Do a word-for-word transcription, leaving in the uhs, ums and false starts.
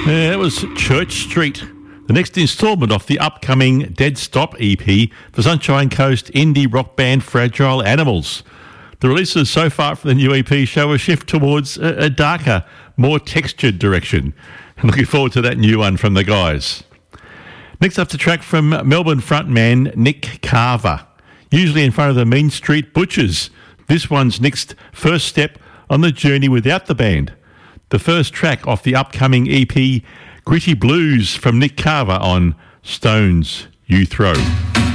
Yeah, it was Church Street, the next instalment of the upcoming Dead Stop E P for Sunshine Coast indie rock band Fragile Animals. The releases so far from the new E P show a shift towards a, a darker, more textured direction. I'm looking forward to that new one from the guys. Next up, the track from Melbourne frontman Nick Carver, usually in front of the Mean Street Butchers. This one's Nick's first step on the journey without the band. The first track off the upcoming E P, Gritty Blues from Nick Carver on Stones You Throw.